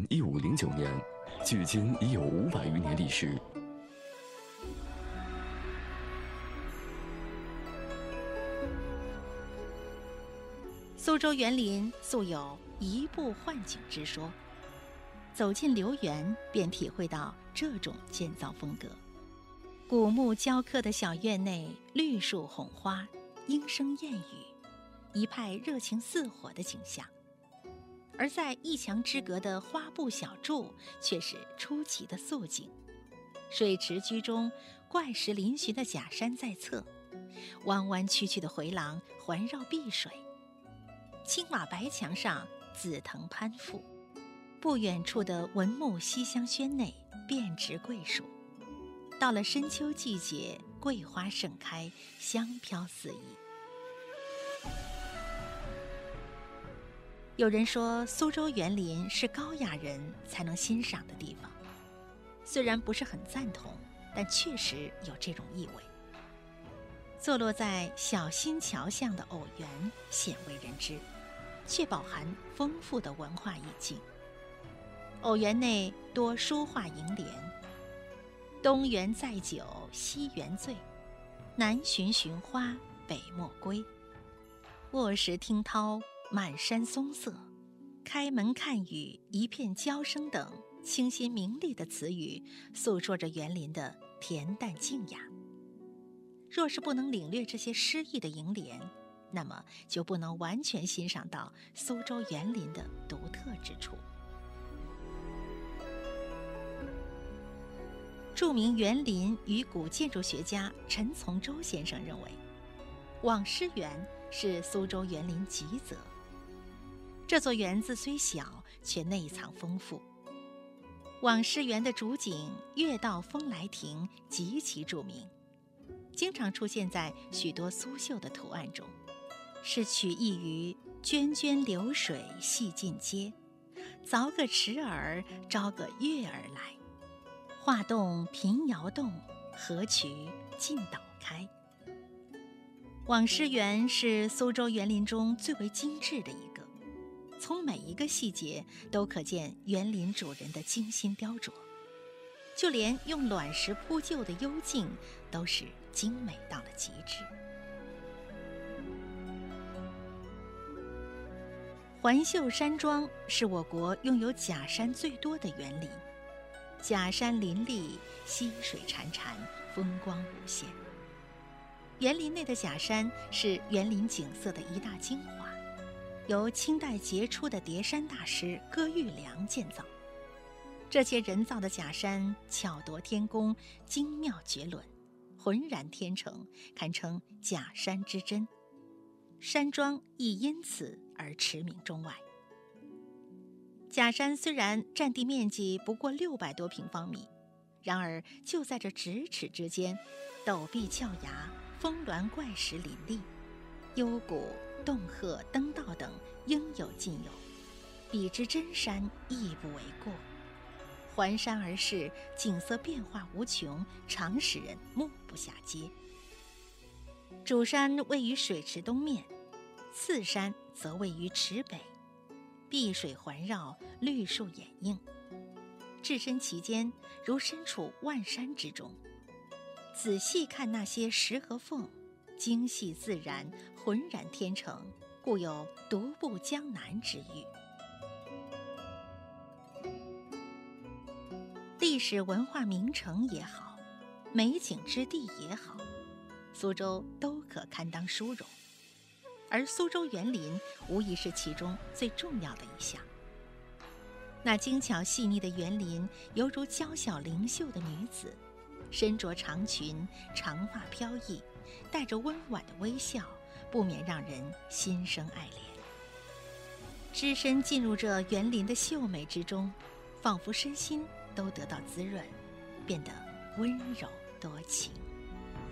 1509年，距今已有500余年历史。 苏州园林素有移步换景之说，走进留园便体会到这种建造风格。古木雕刻的小院内，绿树红花，莺声燕语，一派热情似火的景象。而在一墙之隔的花布小筑，却是出奇的素景。水池居中，怪石嶙峋的假山在侧，弯弯曲曲的回廊环绕碧水。青瓦白墙上紫藤攀附，不远处的文木西厢轩内遍植桂树。到了深秋季节，桂花盛开，香飘四溢。有人说苏州园林是高雅人才能欣赏的地方，虽然不是很赞同，但确实有这种意味。坐落在小新桥巷的藕园鲜为人知，却饱含丰富的文化意境。藕园内多书画楹联，东园载酒，西园醉，南寻寻花，北莫归。卧石听涛，满山松色，开门看雨，一片娇声等清新明丽的词语，诉说着园林的恬淡静雅。若是不能领略这些诗意的楹联，那么就不能完全欣赏到苏州园林的独特之处。著名园林与古建筑学家陈从周先生认为，望师园是苏州园林极则。这座园子虽小，却内藏丰富。望师园的主景月到风来亭极其著名，经常出现在许多苏绣的图案中，是取意于涓涓流水细尽阶，凿个池儿，招个月儿来。画栋频摇动，河渠尽倒开。望师园是苏州园林中最为精致的一个，从每一个细节都可见园林主人的精心雕琢，就连用卵石铺就的幽径都是精美到了极致。环秀山庄是我国拥有假山最多的园林，假山林立，溪水潺潺，风光无限。园林内的假山是园林景色的一大精华，由清代杰出的叠山大师葛玉良建造。这些人造的假山巧夺天工，精妙绝伦，浑然天成，堪称假山之真。山庄亦因此而驰名中外。假山虽然占地面积不过600多平方米，然而就在这咫尺之间，陡壁峭崖，峰峦怪石林立，幽谷洞壑登道等应有尽有，比之真山亦不为过。环山而视，景色变化无穷，常使人目不暇接。主山位于水池东面，次山则位于池北，碧水环绕，绿树掩映，置身其间，如身处万山之中。仔细看那些石和缝，精细自然，浑然天成，故有独步江南之誉。历史文化名城也好，美景之地也好，苏州都可堪当殊荣，而苏州园林无疑是其中最重要的一项。那精巧细腻的园林，犹如娇小灵秀的女子，身着长裙，长发飘逸，带着温婉的微笑，不免让人心生爱怜。只身进入这园林的秀美之中，仿佛身心都得到滋润，变得温柔多情。